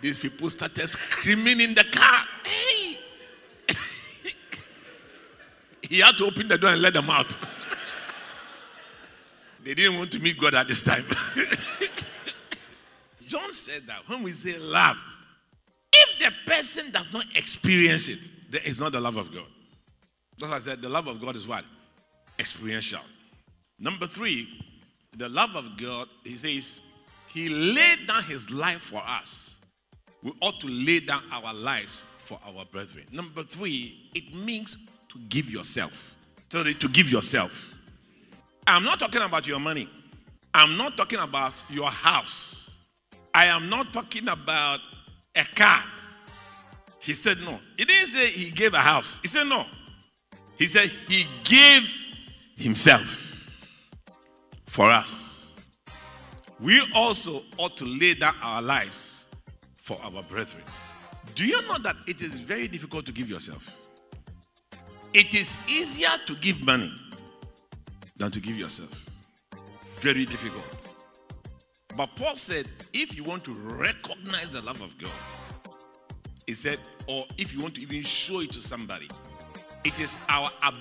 These people started screaming in the car. Hey! He had to open the door and let them out. They didn't want to meet God at this time. John said that when we say love, if the person does not experience it, then it's not the love of God. That's why I said the love of God is what? Experiential. Number 3, the love of God, he says, he laid down his life for us. We ought to lay down our lives for our brethren. Number 3, it means to give yourself. So to give yourself. I'm not talking about your money. I'm not talking about your house. I am not talking about a car. He said no. He didn't say he gave a house. He said no. He said he gave himself for us. We also ought to lay down our lives for our brethren. Do you know that it is very difficult to give yourself? It is easier to give money than to give yourself. Very difficult. But Paul said, if you want to recognize the love of God, he said, or if you want to even show it to somebody, it is our